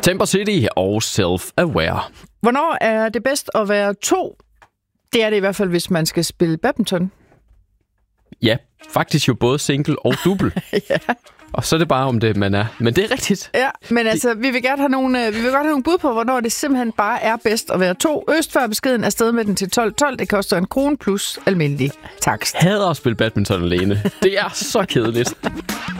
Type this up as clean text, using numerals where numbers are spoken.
Temper City og Self-Aware. Hvornår er det bedst at være 2? Det er det i hvert fald, hvis man skal spille badminton. Ja, faktisk jo både single og double. Ja. Og så er det bare om det, man er. Men det er rigtigt. Ja, men altså, vi vil godt have nogle bud på, hvornår det simpelthen bare er bedst at være 2. Øst før beskeden afsted med den til 12.12. Det koster 1 krone plus almindelig takst. Hader at spille badminton alene. Det er så kedeligt.